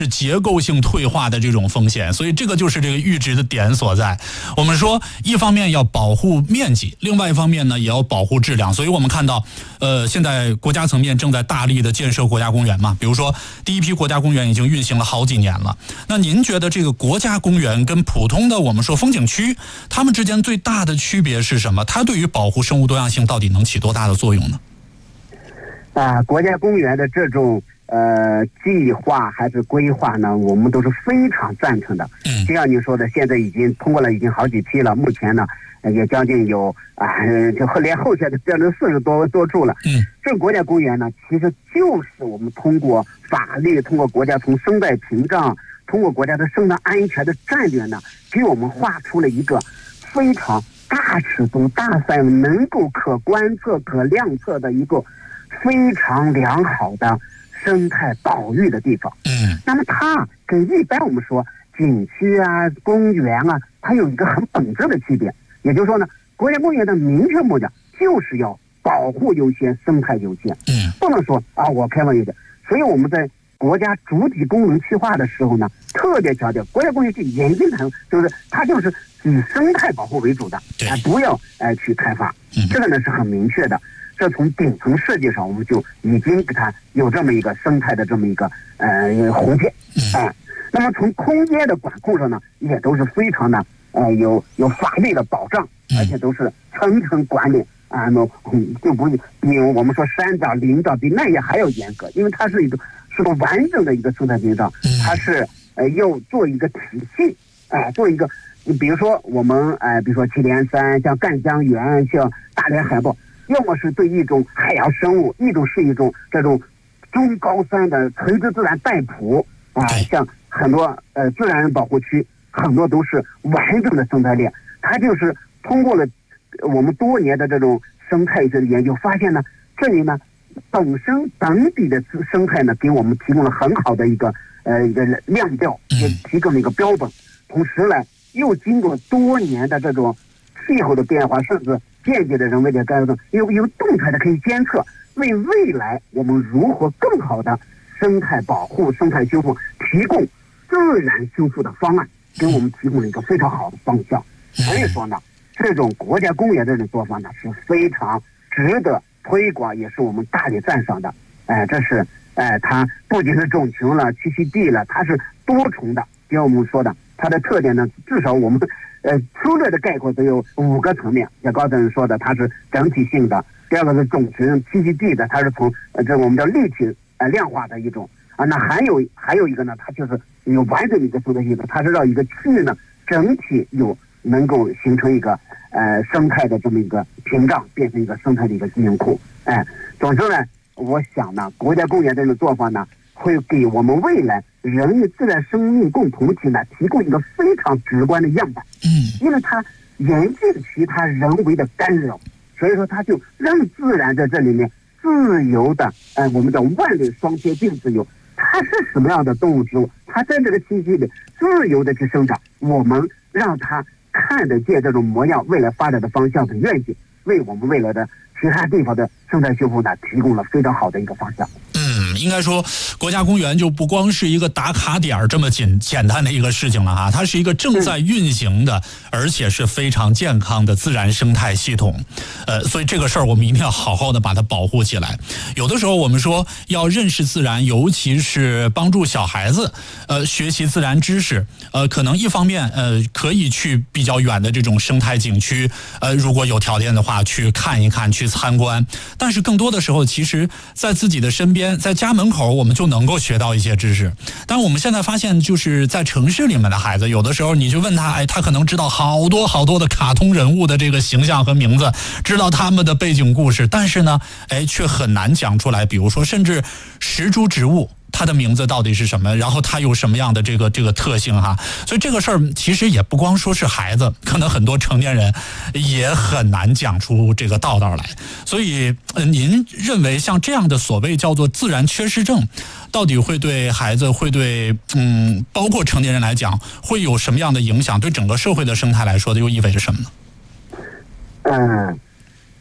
是结构性退化的这种风险，所以这个就是这个阈值的点所在。我们说一方面要保护面积，另外一方面呢也要保护质量，所以我们看到现在国家层面正在大力的建设国家公园嘛，比如说第一批国家公园已经运行了好几年了。那您觉得这个国家公园跟普通的我们说风景区，它们之间最大的区别是什么？它对于保护生物多样性到底能起多大的作用呢？ 国家公园的这种计划还是规划呢，我们都是非常赞成的。就像你说的，现在已经通过了，已经好几批了，目前呢也将近有就连后续的变成40多处了。这个国家公园呢，其实就是我们通过法律，通过国家从生态屏障，通过国家的生态安全的战略呢，给我们画出了一个非常大尺度、大范围、能够可观测、可量测的一个非常良好的生态保育的地方。那么它跟一般我们说景区啊、公园啊，它有一个很本质的区别。也就是说呢，国家公园的明确目的就是要保护优先、生态优先。不能说我开放优先。所以我们在国家主体功能区划的时候呢，特别强调国家公园是严禁谈，就是它就是以生态保护为主的，不要去开发。这个呢是很明确的。这从顶层设计上，我们就已经给它有这么一个生态的这么一个红线。那么从空间的管控上呢，也都是非常的有法律的保障，而且都是层层管理就不比我们说3兆、0兆比那也还要严格，因为它是个完整的一个生态屏障，它是要做一个体系，做一个，比如说我们比如说祁连山、像赣江源、像大连海豹。要么是对一种海洋生物，一种是一种这种中高山的垂直自然带谱像很多自然保护区，很多都是完整的生态链。它就是通过了我们多年的这种生态的研究，发现呢，这里呢本身本地的生态呢，给我们提供了很好的一个量调，也提供了一个标本。同时呢，又经过多年的这种气候的变化，甚至间接的人为的干扰，有动态的可以监测，为未来我们如何更好的生态保护、生态修复提供自然修复的方案，给我们提供了一个非常好的方向。所以说呢，这种国家公园这种做法呢是非常值得推广，也是我们大力赞赏的。这是它不仅是种群了、栖息地了，它是多重的。就像我们说的，它的特点呢，至少我们粗略的概括都有5个层面。像高等说的，它是整体性的；第二个是种群栖息地的，它是从这我们叫立体量化的一种那还有一个呢，它就是有完整的一个生态系统，它是让一个区域呢整体能够形成一个生态的这么一个屏障，变成一个生态的一个资源库。总之呢，我想呢，国家公园这种做法呢，会给我们未来人与自然生命共同体呢提供一个非常直观的样板。因为它严禁其他人为的干扰，所以说它就让自然在这里面自由的我们叫万类双贴并自由。它是什么样的动物植物，它在这个栖息里自由的去生长，我们让它看得见这种模样，未来发展的方向的愿景，为我们未来的其他地方的生态修复呢提供了非常好的一个方向。 应该说国家公园就不光是一个打卡点这么简单的一个事情了它是一个正在运行的而且是非常健康的自然生态系统。所以这个事儿我们一定要好好的把它保护起来。有的时候我们说要认识自然，尤其是帮助小孩子学习自然知识，可能一方面可以去比较远的这种生态景区，如果有条件的话去看一看，去参观。但是更多的时候其实在自己的身边，在家门口我们就能够学到一些知识。但我们现在发现就是在城市里面的孩子，有的时候你就问他，他可能知道好多好多的卡通人物的这个形象和名字，知道他们的背景故事，但是呢却很难讲出来。比如说甚至石株植物它的名字到底是什么，然后它有什么样的这个特性所以这个事儿其实也不光说是孩子，可能很多成年人也很难讲出这个道来。所以您认为像这样的所谓叫做自然缺失症，到底会对孩子，会对包括成年人来讲会有什么样的影响？对整个社会的生态来说的又意味着什么呢？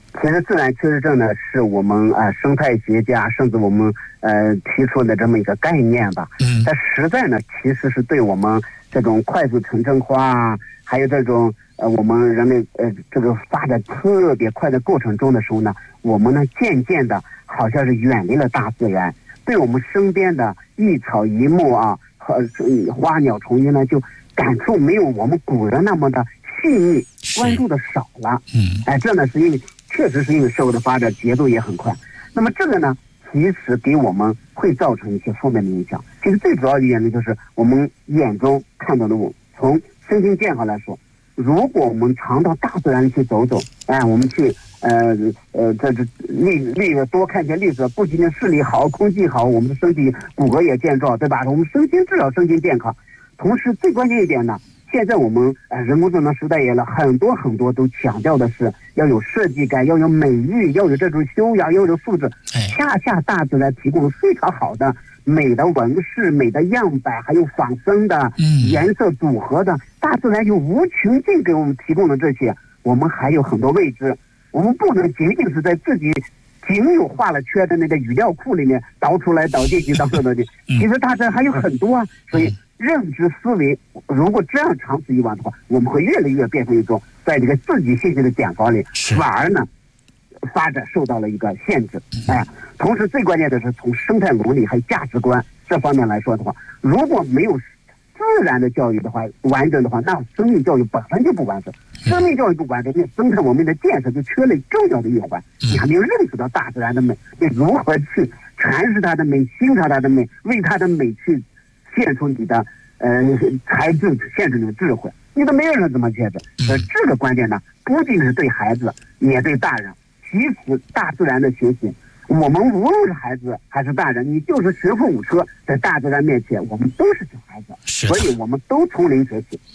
其实自然缺失症呢，是我们生态学家甚至我们提出的这么一个概念吧。它实在呢，其实是对我们这种快速城镇化，还有这种我们人类这个发展特别快的过程中的时候呢，我们呢渐渐的好像是远离了大自然，对我们身边的一草一木啊和花鸟虫鱼呢，就感触没有我们古人那么的细腻，关注的少了。这呢是因为确实是因为社会的发展节奏也很快。那么这个呢，其实给我们会造成一些负面的影响。其实最主要的原因就是我们眼中看到的从身心健康来说，如果我们常到大自然里去走走，我们去多看些绿色，不仅仅视力好，空气好，我们的身体骨骼也健壮，对吧？我们至少身心健康。同时最关键一点呢，现在我们人工智能时代也了，很多都强调的是要有设计感，要有美育，要有这种修养，要有素质。恰大自然提供了非常好的美的纹饰、美的样板，还有仿生的颜色组合的，大自然有无穷尽给我们提供的这些，我们还有很多未知。我们不能仅仅是在自己仅有画了圈的那个语料库里面倒出来倒进去倒出来的，其实大自然还有很多啊。所以认知思维如果这样长此以往的话，我们会越来越变成一种在这个自己信息的茧房里，反而呢发展受到了一个限制。同时最关键的是从生态伦理还有价值观这方面来说的话，如果没有自然的教育的话完整的话，那生命教育本身就不完整。生命教育不完整，那生态文明的建设就缺了重要的一环。你还没有认识到大自然的美，你如何去诠释它的美，欣赏它的美，为它的美去献出你的才智，献出你的智慧，你都没有人怎么解释。所以这个观点呢，不仅是对孩子，也对大人。其实大自然的学习，我们无论是孩子还是大人，你就是学富五车，在大自然面前，我们都是小孩子，所以我们都从零学习。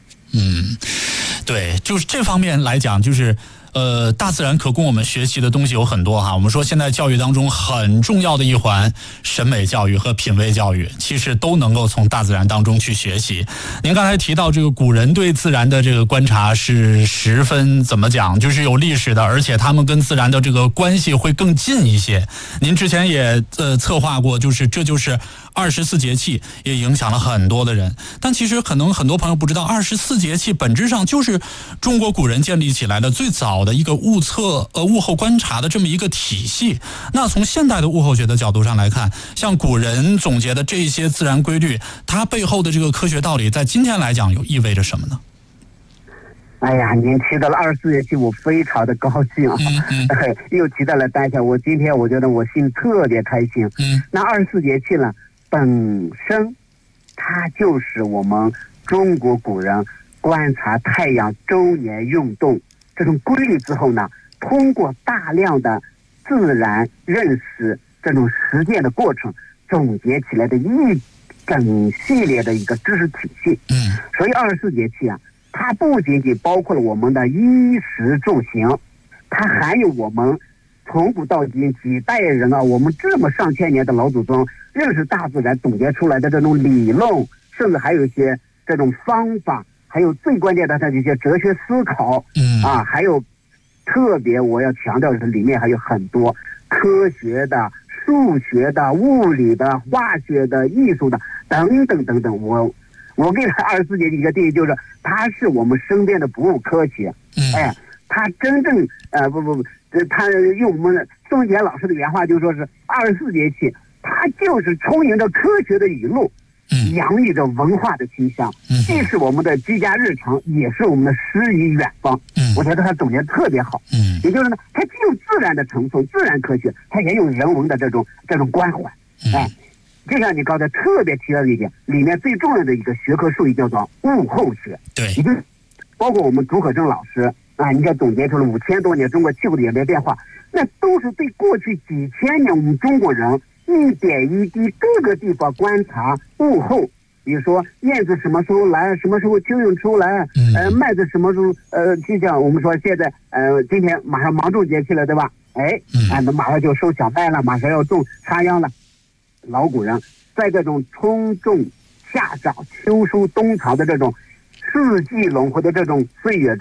对，就是这方面来讲，就是大自然可供我们学习的东西有很多哈。我们说现在教育当中很重要的一环，审美教育和品味教育，其实都能够从大自然当中去学习。您刚才提到这个古人对自然的这个观察是十分怎么讲，就是有历史的，而且他们跟自然的这个关系会更近一些。您之前也策划过，这就是24节气，也影响了很多的人。但其实可能很多朋友不知道，24节气本质上就是中国古人建立起来的最早的一个物候观察的这么一个体系。那从现代的物候学的角度上来看，像古人总结的这些自然规律，它背后的这个科学道理，在今天来讲又意味着什么呢？ 哎呀，您提到了24节气，我非常的高兴啊！又提到了当下，我今天我觉得我心特别开心。那24节气呢，本身它就是我们中国古人观察太阳周年运动这种规律之后呢，通过大量的自然认识这种实践的过程，总结起来的一整系列的一个知识体系。所以24节气啊，它不仅仅包括了我们的衣食住行，它还有我们从古到今几代人啊，我们这么上千年的老祖宗认识大自然总结出来的这种理论，甚至还有一些这种方法，还有最关键的它这些哲学思考。还有特别我要强调的是，里面还有很多科学的、数学的、物理的、化学的、艺术的等等等等。我给他24节气一个定义，就是它是我们身边的不物科学。它真正他用我们宋杰老师的原话就说是24节气，它就是充盈着科学的语录，洋溢着文化的清香，既是我们的居家日常，也是我们的诗与远方。我觉得他总结特别好。也就是呢，它既有自然的承送，自然科学，它也有人文的这种关怀。就像你刚才特别提到的一点，里面最重要的一个学科术语叫做物候学。也就是包括我们竺可桢老师你看总结出了5000多年中国气候的演变化，那都是对过去几千年我们中国人一点一滴各个地方观察物候。比如说燕子什么时候来，什么时候蚯蚓出来，麦子什么时候就像我们说现在今天马上芒种节气了，对吧？那马上就收小麦了，马上要种插秧了。老古人在这种春种夏长秋收冬藏的这种四季轮回的这种岁月中，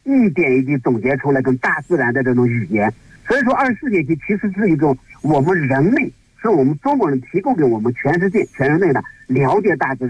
一点一滴总结出来跟大自然的这种语言。所以说24节气其实是一种我们人类，是我们中国人提供给我们全世界全人类的了解大自然